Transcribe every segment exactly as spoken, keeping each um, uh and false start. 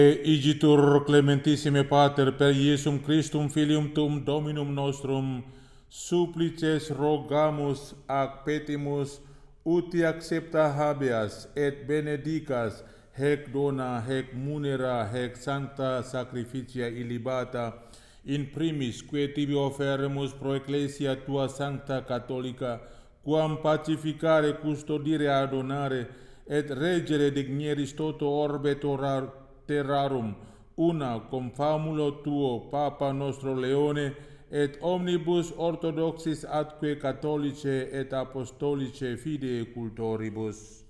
Igitur clementissime Pater, per Iesum Christum Filium Tuum Dominum nostrum, supplices rogamus ac petimus, uti accepta habeas et benedicas hec dona, hec munera, hec sancta sacrificia illibata, in primis que tibi offeremus pro ecclesia tua sancta catholica, quam pacificare, custodire, adonare, et regere digneris toto orbe torar, terrarum, una cum famulo tuo, Papa nostro Leone, et omnibus orthodoxis atque catholice et apostolice fidei cultoribus.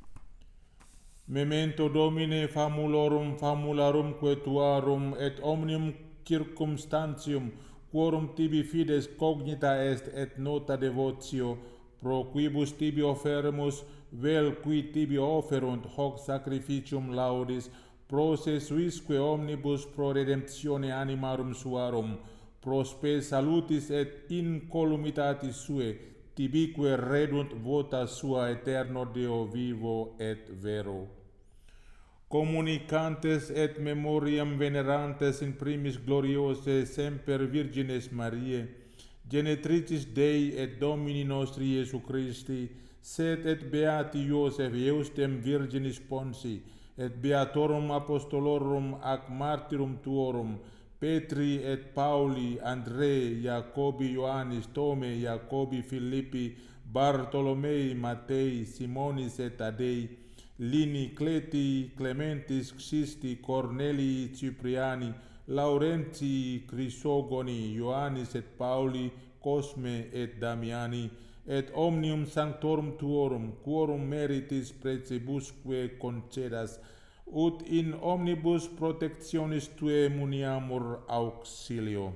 Memento Domine famulorum famularum que tuarum et omnium circumstantium quorum tibi fides cognita est et nota devotio, pro quibus tibi offeremus, vel qui tibi offerunt hoc sacrificium laudis, proce suisque omnibus pro redemptione animarum suarum, pro spe salutis et incolumitatis sue, tibique redunt vota sua eterno Deo vivo et vero. Communicantes et memoriam venerantes in primis gloriose semper Virgines Mariae, genetricis Dei et Domini nostri Iesu Christi, sed et beati Iosef Eustem Virginis Ponsi, et beatorum apostolorum ac martyrum tuorum, Petri et Pauli, Andrei, Jacobi, Ioannis, Tome, Jacobi, Philippi, Bartolomei, Matei, Simonis et Tadei, Lini, Cleti, Clementis, Xisti, Cornelii, Cipriani, Laurentii, Crisogoni, Ioannis et Pauli, Cosme et Damiani, et omnium sanctorum tuorum, quorum meritis precibusque concedas, ut in omnibus protectionis tuae muniamur auxilio.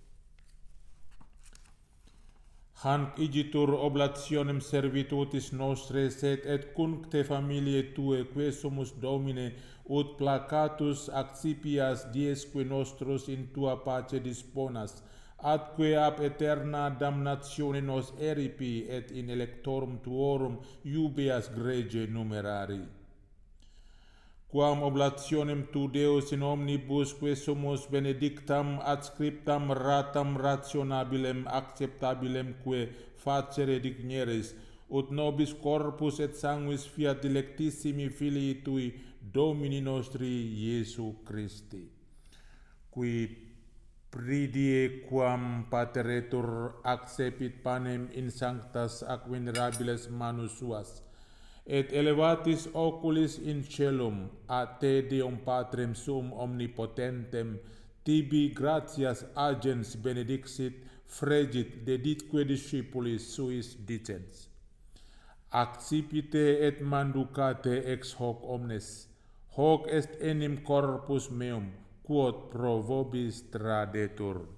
Hanc igitur oblationem servitutis nostre, sed et cuncte familiae tue, que sumus Domine, ut placatus accipias diesque nostros in tua pace disponas, atque ab eterna damnatione nos eripi et in electorum tuorum iubeas grege numerari. Quam oblationem tu Deus in omnibus que sumus benedictam adscriptam ratam rationabilem acceptabilem que facere digneris, ut nobis corpus et sanguis fiat dilectissimi filii tui Domini nostri Iesu Christi, qui pridie quam pateretur accepit panem in sanctas ac venerabiles manus suas, et elevatis oculis in celum, a te Deum Patrem sum omnipotentem, tibi gratias agens benedixit, fregit deditque discipulis suis dicens. Accipite et manducate ex hoc omnes, hoc est enim corpus meum, quod pro vobis tradetur.